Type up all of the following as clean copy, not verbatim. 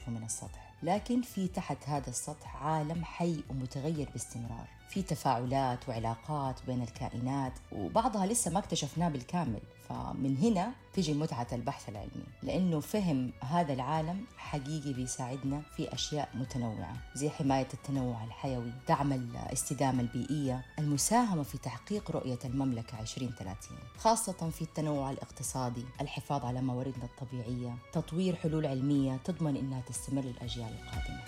نشوفه من السطح، لكن في تحت هذا السطح عالم حي ومتغير باستمرار، في تفاعلات وعلاقات بين الكائنات وبعضها لسه ما اكتشفناه بالكامل. فمن هنا تيجي متعة البحث العلمي، لأنه فهم هذا العالم حقيقي بيساعدنا في أشياء متنوعة، زي حماية التنوع الحيوي، دعم الاستدامة البيئية، المساهمة في تحقيق رؤية المملكة 2030 خاصة في التنوع الاقتصادي، الحفاظ على مواردنا الطبيعية، تطوير حلول علمية تضمن إنها تستمر للأجيال القادمة.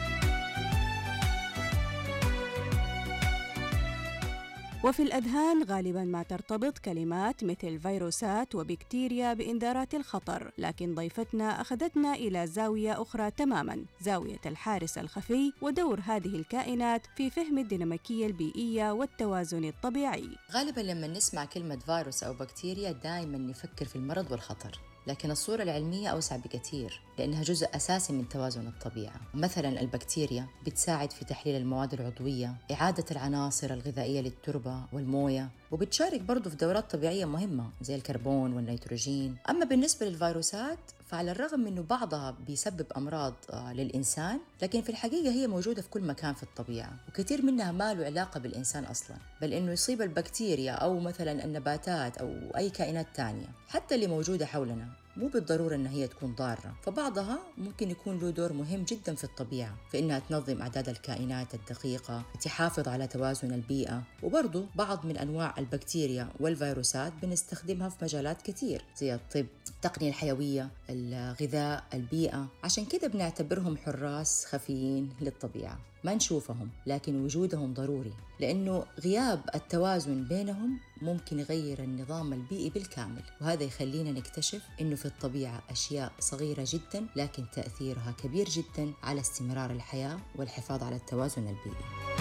وفي الأذهان غالباً ما ترتبط كلمات مثل فيروسات وبكتيريا بإنذارات الخطر، لكن ضيفتنا أخذتنا إلى زاوية أخرى تماماً، زاوية الحارس الخفي ودور هذه الكائنات في فهم الديناميكية البيئية والتوازن الطبيعي. غالباً لما نسمع كلمة فيروس أو بكتيريا دائماً نفكر في المرض والخطر، لكن الصورة العلمية أوسع بكثير لأنها جزء أساسي من توازن الطبيعة. مثلاً البكتيريا بتساعد في تحليل المواد العضوية، إعادة العناصر الغذائية للتربة والموية، وبتشارك برضو في دورات طبيعية مهمة زي الكربون والنيتروجين. أما بالنسبة للفيروسات فعلى الرغم من أنه بعضها بيسبب أمراض للإنسان، لكن في الحقيقة هي موجودة في كل مكان في الطبيعة، وكثير منها ما له علاقة بالإنسان أصلاً، بل أنه يصيب البكتيريا أو مثلاً النباتات أو أي كائنات تانية حتى اللي موجودة حولنا، مو بالضرورة أن هي تكون ضارة. فبعضها ممكن يكون له دور مهم جدا في الطبيعة، في أنها تنظم أعداد الكائنات الدقيقة، تحافظ على توازن البيئة. وبرضو بعض من أنواع البكتيريا والفيروسات بنستخدمها في مجالات كتير زي الطب، التقنية الحيوية، الغذاء، البيئة. عشان كده بنعتبرهم حراس خفيين للطبيعة، ما نشوفهم لكن وجودهم ضروري، لأنه غياب التوازن بينهم ممكن يغير النظام البيئي بالكامل. وهذا يخلينا نكتشف إنه في الطبيعة أشياء صغيرة جدا لكن تأثيرها كبير جدا على استمرار الحياة والحفاظ على التوازن البيئي.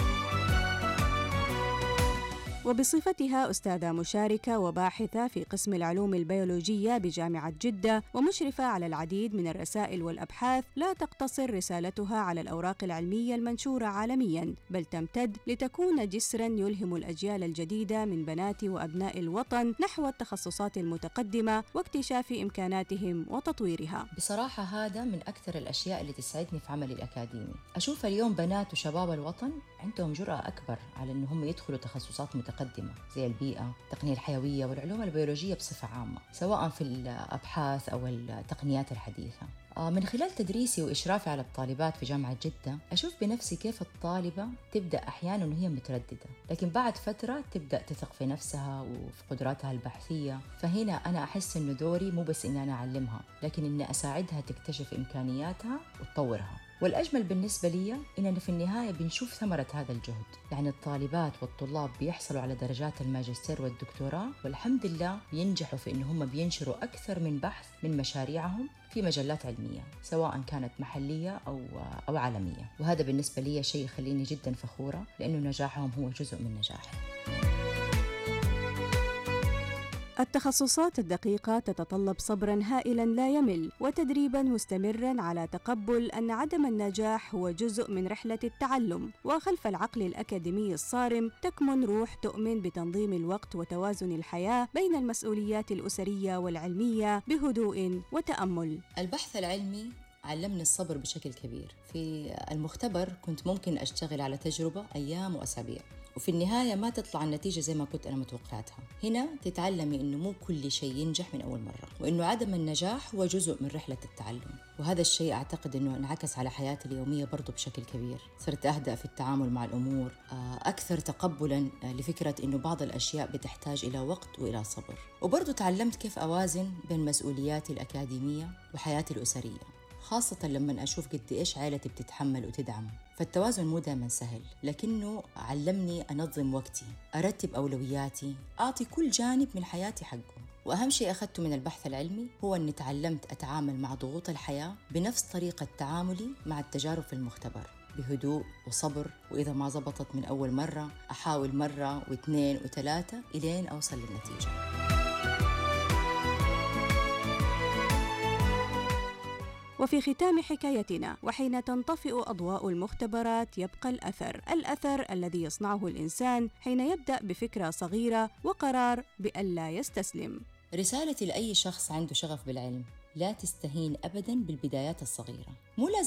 وبصفتها أستاذة مشاركة وباحثة في قسم العلوم البيولوجية بجامعة جدة ومشرفة على العديد من الرسائل والأبحاث، لا تقتصر رسالتها على الأوراق العلمية المنشورة عالمياً، بل تمتد لتكون جسراً يلهم الأجيال الجديدة من بنات وأبناء الوطن نحو التخصصات المتقدمة واكتشاف إمكاناتهم وتطويرها. بصراحة هذا من أكثر الأشياء اللي تسعدني في عملي الأكاديمي. أشوف اليوم بنات وشباب الوطن عندهم جرأة أكبر على أنهم يدخلوا تخصصات متقدمة زي البيئة، التقنية الحيوية والعلوم البيولوجية بصفة عامة، سواء في الأبحاث أو التقنيات الحديثة. من خلال تدريسي وإشرافي على الطالبات في جامعة جدة أشوف بنفسي كيف الطالبة تبدأ أحياناً وهي مترددة، لكن بعد فترة تبدأ تثق في نفسها وفي قدراتها البحثية. فهنا أنا أحس إنه دوري مو بس إن أنا أعلمها، لكن إني أساعدها تكتشف إمكانياتها وتطورها. والأجمل بالنسبة لي إننا في النهاية بنشوف ثمرة هذا الجهد، يعني الطالبات والطلاب بيحصلوا على درجات الماجستير والدكتوراه، والحمد لله بينجحوا في إنهم بينشروا أكثر من بحث من مشاريعهم في مجلات علمية، سواء كانت محلية أو عالمية. وهذا بالنسبة لي شيء يخليني جدا فخورة، لأنه نجاحهم هو جزء من نجاحي. التخصصات الدقيقة تتطلب صبراً هائلاً لا يمل وتدريباً مستمراً على تقبل أن عدم النجاح هو جزء من رحلة التعلم، وخلف العقل الأكاديمي الصارم تكمن روح تؤمن بتنظيم الوقت وتوازن الحياة بين المسؤوليات الأسرية والعلمية بهدوء وتأمل. البحث العلمي علمني الصبر بشكل كبير. في المختبر كنت ممكن أشتغل على تجربة أيام وأسابيع، وفي النهاية ما تطلع النتيجة زي ما كنت أنا متوقعتها. هنا تتعلمي إنه مو كل شيء ينجح من أول مرة، وإنه عدم النجاح هو جزء من رحلة التعلم. وهذا الشيء أعتقد إنه انعكس على حياتي اليومية برضو بشكل كبير. صرت أهدأ في التعامل مع الأمور، أكثر تقبلاً لفكرة إنه بعض الأشياء بتحتاج إلى وقت وإلى صبر. وبرضو تعلمت كيف أوازن بين مسؤولياتي الأكاديمية وحياتي الأسرية، خاصة لما أشوف قد إيش عائلتي بتتحمل وتدعم. فالتوازن مو دائما سهل، لكنه علمني أنظم وقتي، أرتب أولوياتي، أعطي كل جانب من حياتي حقه. وأهم شيء أخذته من البحث العلمي هو أني تعلمت أتعامل مع ضغوط الحياة بنفس طريقة تعاملي مع التجارب في المختبر، بهدوء وصبر. وإذا ما زبطت من أول مرة أحاول مرة واثنين وثلاثة إلين أوصل للنتيجة. وفي ختام حكايتنا، وحين تنطفئ أضواء المختبرات يبقى الأثر الذي يصنعه الإنسان حين يبدأ بفكرة صغيرة وقرار بألا يستسلم. رسالتي لأي شخص عنده شغف بالعلم: لا تستهين أبداً بالبدايات الصغيرة. مو لازم